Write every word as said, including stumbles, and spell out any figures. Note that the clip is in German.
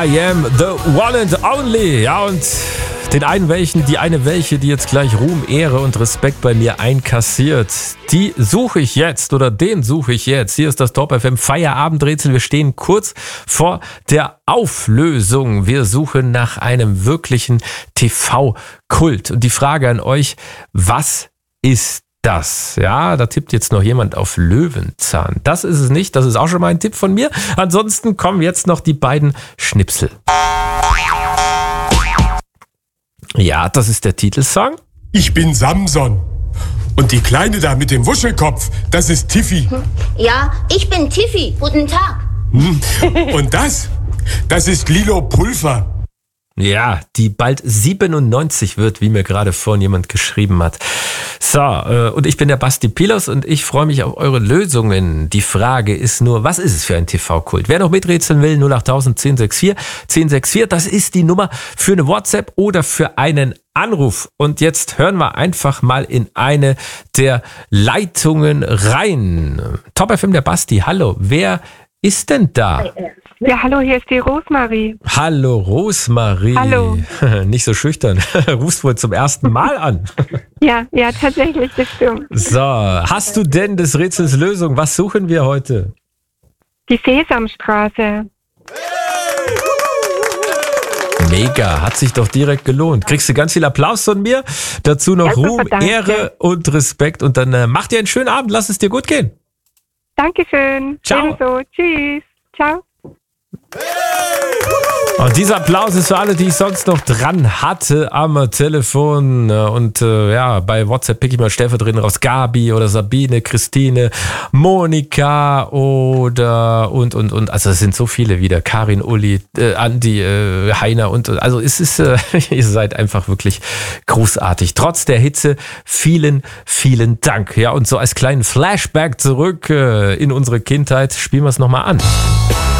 I am the one and only. Ja, und den einen welchen, die eine welche, die jetzt gleich Ruhm, Ehre und Respekt bei mir einkassiert, die suche ich jetzt oder den suche ich jetzt. Hier ist das Top F M Feierabendrätsel. Wir stehen kurz vor der Auflösung. Wir suchen nach einem wirklichen T V-Kult. Und die Frage an euch, was ist das? Ja, da tippt jetzt noch jemand auf Löwenzahn. Das ist es nicht, das ist auch schon mal ein Tipp von mir. Ansonsten kommen jetzt noch die beiden Schnipsel. Ja, das ist der Titelsong. Ich bin Samson. Und die Kleine da mit dem Wuschelkopf, das ist Tiffy. Ja, ich bin Tiffy. Guten Tag. Und das, das ist Lilo Pulver. Ja, die bald siebenundneunzig wird, wie mir gerade vorhin jemand geschrieben hat. So, äh, und ich bin der Basti Pilos und ich freue mich auf eure Lösungen. Die Frage ist nur, was ist es für ein T V-Kult? Wer noch miträtseln will, null acht tausend zehn sechs vier zehn sechs vier, das ist die Nummer für eine WhatsApp oder für einen Anruf. Und jetzt hören wir einfach mal in eine der Leitungen rein. Top F M, der Basti, hallo, wer ist denn da? Ja, hallo, hier ist die Rosmarie. Hallo, Rosmarie. Hallo. Nicht so schüchtern. Rufst wohl zum ersten Mal an. Ja, ja, tatsächlich, das stimmt. So, hast du denn des Rätsels Lösung? Was suchen wir heute? Die Sesamstraße. Mega, hat sich doch direkt gelohnt. Kriegst du ganz viel Applaus von mir. Dazu noch Ja, super, Ruhm, danke. Ehre und Respekt. Und dann äh, mach dir einen schönen Abend. Lass es dir gut gehen. Dankeschön. Ciao. Ebenso. Tschüss. Ciao. Und dieser Applaus ist für alle, die ich sonst noch dran hatte am Telefon. Und äh, ja, bei WhatsApp pick ich mal stellvertretend raus. Gabi oder Sabine, Christine, Monika oder und, und, und. Also es sind so viele wieder. Karin, Uli, äh, Andi, äh, Heiner und, und. Also es ist, äh, ihr seid einfach wirklich großartig. Trotz der Hitze, vielen, vielen Dank. Ja, und so als kleinen Flashback zurück äh, in unsere Kindheit spielen wir es nochmal an.